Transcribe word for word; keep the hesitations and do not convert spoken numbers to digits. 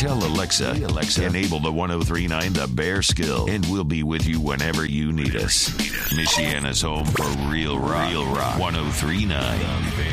Tell Alexa, Alexa, enable the one oh three point nine The Bear skill, and we'll be with you whenever you need us. Michiana's home for real rock. Real rock. one oh three point nine